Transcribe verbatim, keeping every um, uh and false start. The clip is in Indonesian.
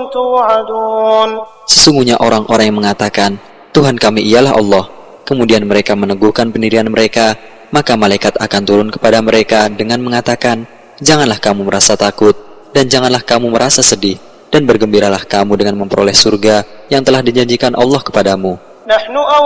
توعدون. Sesungguhnya orang-orang yang mengatakan, Tuhan kami ialah Allah, kemudian mereka meneguhkan pendirian mereka, maka malaikat akan turun kepada mereka dengan mengatakan, janganlah kamu merasa takut, dan janganlah kamu merasa sedih, dan bergembiralah kamu dengan memperoleh surga yang telah dijanjikan Allah kepadamu. نحن